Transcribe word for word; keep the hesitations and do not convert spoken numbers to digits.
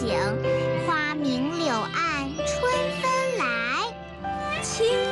醒，花明柳暗春分来。 青